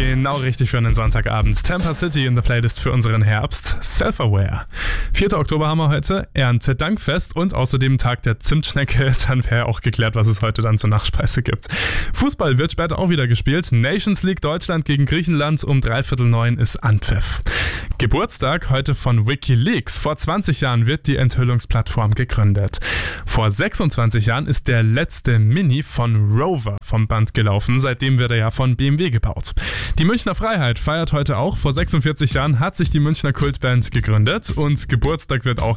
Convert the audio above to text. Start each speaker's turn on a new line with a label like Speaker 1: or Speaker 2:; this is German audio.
Speaker 1: Genau richtig für einen Sonntagabend. Tampa City in der Playlist für unseren Herbst. Self-Aware. 4. Oktober haben wir heute. Erntedankfest und außerdem Tag der Zimtschnecke. Dann wäre auch geklärt, was es heute dann zur Nachspeise gibt. Fußball wird später auch wieder gespielt. Nations League Deutschland gegen Griechenland. Um 8:45 ist Anpfiff. Geburtstag heute von WikiLeaks. Vor 20 Jahren wird die Enthüllungsplattform gegründet. Vor 26 Jahren ist der letzte Mini von Rover vom Band gelaufen. Seitdem wird er ja von BMW gebaut. Die Münchner Freiheit feiert heute auch. Vor 46 Jahren hat sich die Münchner Kultband gegründet und Geburtstag wird auch